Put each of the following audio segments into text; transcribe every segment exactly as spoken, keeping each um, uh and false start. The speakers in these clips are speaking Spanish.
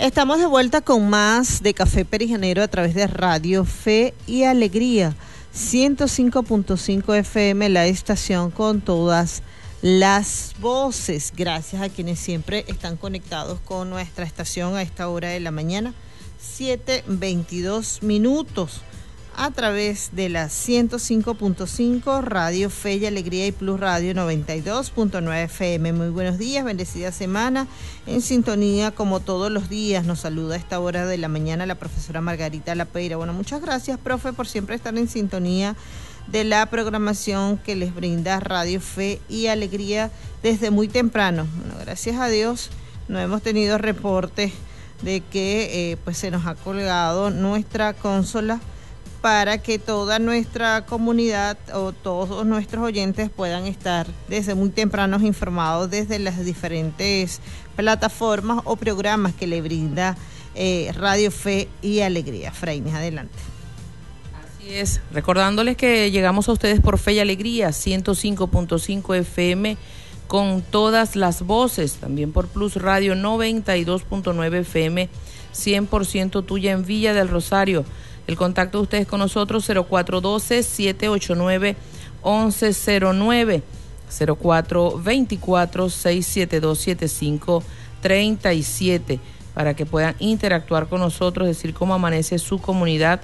Estamos de vuelta con más de Café Perijanero a través de Radio Fe y Alegría, ciento cinco punto cinco F M, la estación con todas las voces. Gracias a quienes siempre están conectados con nuestra estación a esta hora de la mañana, siete veintidós minutos, a través de la ciento cinco punto cinco, Radio Fe y Alegría y Plus Radio noventa y dos punto nueve F M. Muy buenos días, bendecida semana, en sintonía como todos los días. Nos saluda a esta hora de la mañana la profesora Margarita Lapeira. Bueno, muchas gracias, profe, por siempre estar en sintonía de la programación que les brinda Radio Fe y Alegría desde muy temprano. Bueno, gracias a Dios no hemos tenido reportes de que eh, pues se nos ha colgado nuestra consola, para que toda nuestra comunidad o todos nuestros oyentes puedan estar desde muy tempranos informados desde las diferentes plataformas o programas que le brinda eh, Radio Fe y Alegría. Freines, adelante. Así es, recordándoles que llegamos a ustedes por Fe y Alegría, ciento cinco punto cinco F M, con todas las voces, también por Plus Radio noventa y dos punto nueve F M, cien por ciento tuya en Villa del Rosario. El contacto de ustedes con nosotros, cero cuatro uno dos, siete ocho nueve, once cero nueve, cero cuatro dos cuatro, seis siete dos, siete cinco tres siete, para que puedan interactuar con nosotros, decir cómo amanece su comunidad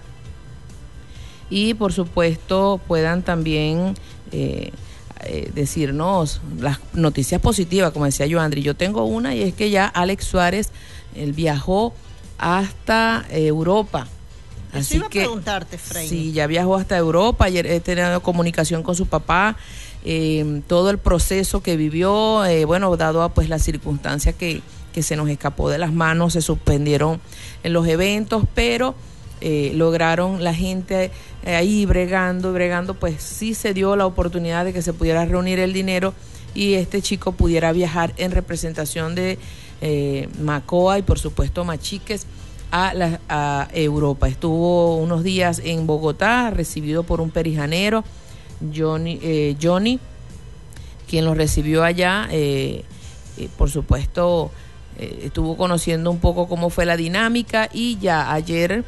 y, por supuesto, puedan también eh, eh, decirnos las noticias positivas, como decía yo, Andri. Yo tengo una, y es que ya Alex Suárez, él viajó hasta Europa. Así iba a preguntarte, Frey. Sí, ya viajó hasta Europa. Ayer he tenido comunicación con su papá, eh, todo el proceso que vivió, eh, bueno, dado a pues las circunstancias que, que se nos escapó de las manos, se suspendieron en los eventos, pero eh, lograron la gente eh, ahí bregando, bregando, pues sí se dio la oportunidad de que se pudiera reunir el dinero y este chico pudiera viajar en representación de eh, Macoa y por supuesto Machiques A, la, a Europa. Estuvo unos días en Bogotá, recibido por un perijanero, Johnny, eh, Johnny, quien lo recibió allá. Eh, eh, por supuesto, eh, estuvo conociendo un poco cómo fue la dinámica y ya ayer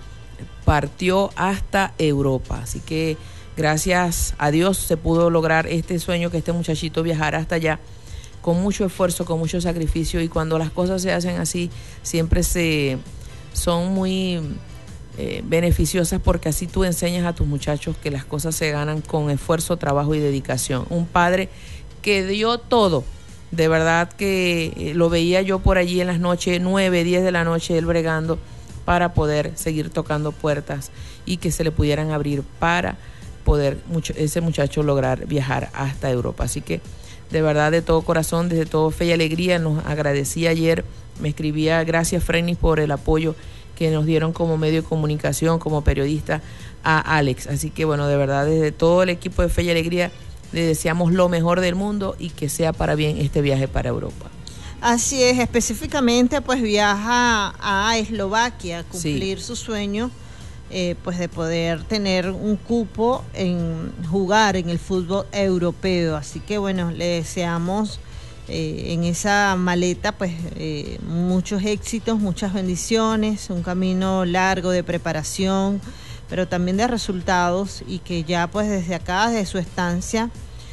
partió hasta Europa. Así que gracias a Dios se pudo lograr este sueño, que este muchachito viajara hasta allá con mucho esfuerzo, con mucho sacrificio, y cuando las cosas se hacen así, siempre se... son muy eh, beneficiosas, porque así tú enseñas a tus muchachos que las cosas se ganan con esfuerzo, trabajo y dedicación. Un padre que dio todo, de verdad que eh, lo veía yo por allí en las noches, nueve, diez de la noche, él bregando para poder seguir tocando puertas y que se le pudieran abrir para poder mucho, ese muchacho lograr viajar hasta Europa. Así que de verdad, de todo corazón, desde todo Fe y Alegría, nos agradecía ayer. Me escribía, gracias Frenis por el apoyo que nos dieron como medio de comunicación, como periodista, a Alex. Así que bueno, de verdad, desde todo el equipo de Fe y Alegría le deseamos lo mejor del mundo y que sea para bien este viaje para Europa. Así es, específicamente pues viaja a Eslovaquia a cumplir sí. su sueño, eh, pues de poder tener un cupo en jugar en el fútbol europeo. Así que bueno, le deseamos Eh, en esa maleta pues eh, muchos éxitos, muchas bendiciones, un camino largo de preparación, pero también de resultados, y que ya pues desde acá, desde su estancia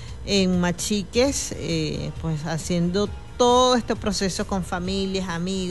en Machiques, eh, pues haciendo todo este proceso con familias, amigos,